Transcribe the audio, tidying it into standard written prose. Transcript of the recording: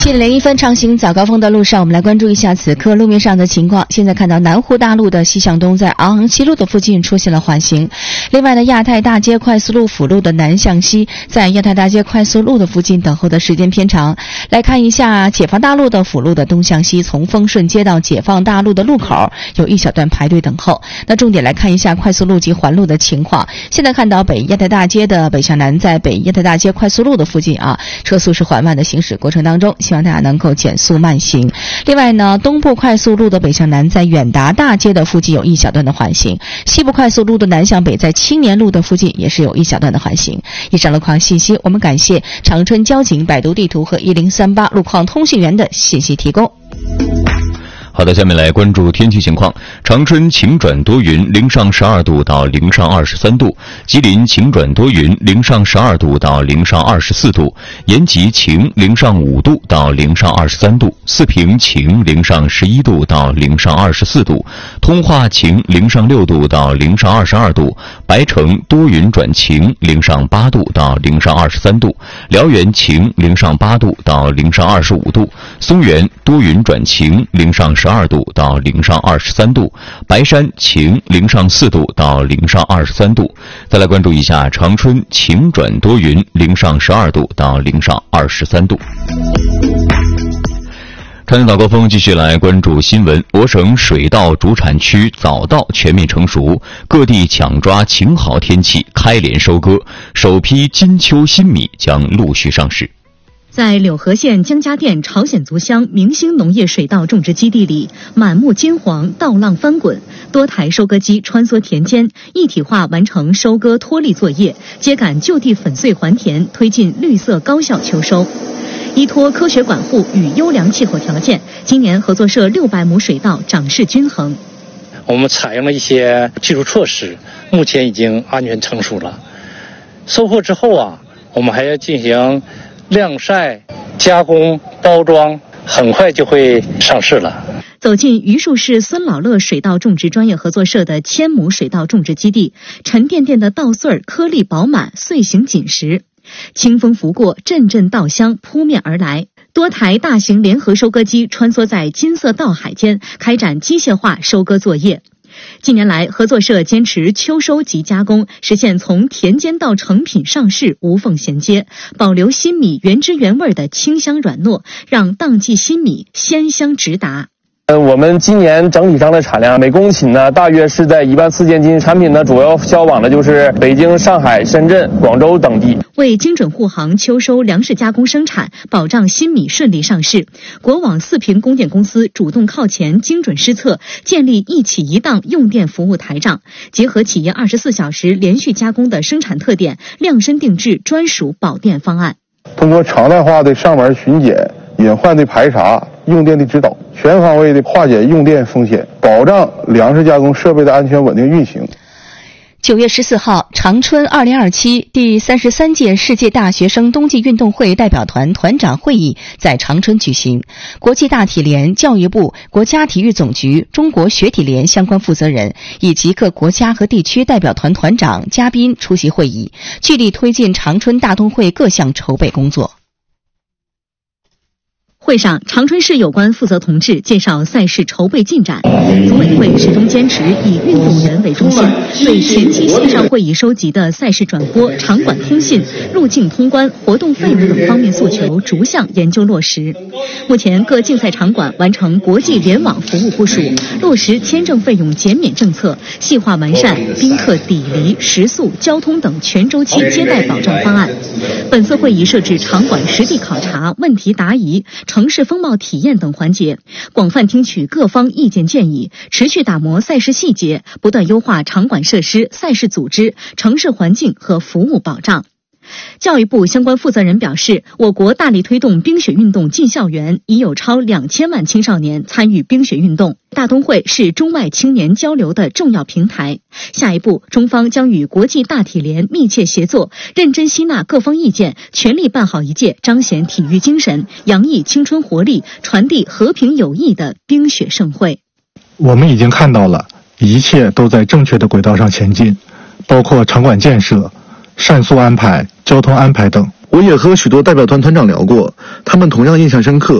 7点01分，长行早高峰的路上，我们来关注一下此刻路面上的情况。现在看到南湖大路的西向东，在昂航西路的附近出现了缓行。另外呢，亚太大街快速路辅路的南向西，在亚太大街快速路的附近等候的时间偏长。来看一下解放大路的辅路的东向西，从丰顺街到解放大路的路口有一小段排队等候。那重点来看一下快速路及环路的情况。现在看到北亚太大街的北向南，在北亚太大街快速路的附近车速是缓慢的行驶过程当中，希望大家能够减速慢行。另外呢，东部快速路的北向南，在远达大街的附近有一小段的缓行；西部快速路的南向北，在青年路的附近也是有一小段的缓行。以上路况信息，我们感谢长春交警、百度地图和1038路况通信员的信息提供。 好的，下面来关注天气情况。长春晴转多云，零上12度到零上23度；吉林晴转多云，零上12度到零上24度；延吉晴，零上5度到零上23度；四平晴，零上11度到零上24度；通化晴，零上6度到零上22度；白城多云转晴，零上8度到零上23度；辽源晴，零上8度到零上25度；松原多云转晴，零上12度到零上23度；白山晴，零上4度到零上23度。再来关注一下长春晴转多云，零上12度到零上23度。长春早高峰继续来关注新闻。我省水稻主产区早稻全面成熟，各地抢抓晴好天气开镰收割，首批金秋新米将陆续上市。 在柳河县江家店朝鲜族乡明星农业水稻种植基地里，满目金黄，稻浪翻滚，多台收割机穿梭田间，一体化完成收割脱粒作业，接赶就地粉碎还田，推进绿色高效秋收。依托科学管护与优良气候条件，今年合作社600亩水稻长势均衡。 我们采用了一些技术措施，目前已经安全成熟了。收获之后我们还要进行晾晒、加工、包装，很快就会上市了。 走进榆树市孙老乐水稻种植专业合作社的1000亩水稻种植基地，沉甸甸的稻穗儿颗粒饱满，穗形紧实。清风拂过，阵阵稻香扑面而来。多台大型联合收割机穿梭在金色稻海间，开展机械化收割作业。近年来，合作社坚持秋收及加工，实现从田间到成品上市无缝衔接，保留新米原汁原味的清香软糯，让当季新米鲜香直达。 我们今年整体上的产量每公顷呢，大约是在14000斤。产品呢，主要销往的就是北京、上海、深圳、广州等地。 为精准护航秋收粮食加工生产，保障新米顺利上市，国网四平供电公司主动靠前，精准施策，建立一起一档用电服务台账，结合企业24小时连续加工的生产特点，量身定制专属保电方案。 通过常态化的上门巡检、隐患的排查、用电的指导，全方位的化解用电风险，保障粮食加工设备的安全稳定运行。 9月14号，长春2027第33届世界大学生冬季运动会代表团团长会议在长春举行。国际大体联、教育部、国家体育总局、中国学体联相关负责人以及各国家和地区代表团团长、嘉宾出席会议，聚力推进长春大冬会各项筹备工作。 会上，长春市有关负责同志介绍赛事筹备进展。组委会始终坚持以运动员为中心，对前期线上会议收集的赛事转播、场馆通信、入境通关、活动费用等方面诉求逐项研究落实。目前，各竞赛场馆完成国际联网服务部署，落实签证费用减免政策，细化完善宾客抵离、食宿、交通等全周期接待保障方案。本次会议设置场馆实地考察、问题答疑、城市风貌体验等环节，广泛听取各方意见建议，持续打磨赛事细节，不断优化场馆设施、赛事组织、城市环境和服务保障。教育部相关负责人表示，我国大力推动冰雪运动进校园，已有超2000万青少年参与冰雪运动。大冬会是中外青年交流的重要平台。下一步，中方将与国际大体联密切协作，认真吸纳各方意见，全力办好一届彰显体育精神、洋溢青春活力、传递和平友谊的冰雪盛会。 我们已经看到了，一切都在正确的轨道上前进，包括场馆建设、膳宿安排、交通安排等。 我也和许多代表团团长聊过，他们同样印象深刻。